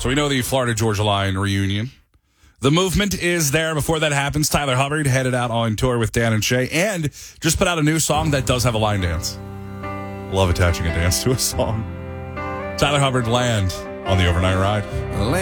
So we know the Florida-Georgia Line reunion. The movement is there. Before that happens, Tyler Hubbard headed out on tour with Dan and Shay and just put out a new song that does have a line dance. Love attaching a dance to a song. Tyler Hubbard, Land on the Overnight Ride.